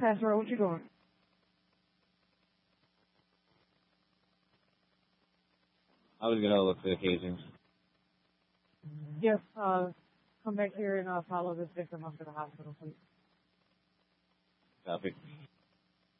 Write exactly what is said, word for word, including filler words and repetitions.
Pastor, what you doing? I was gonna look for the casings. Yes, uh, come back here and uh, follow this victim up to the hospital, please. Copy.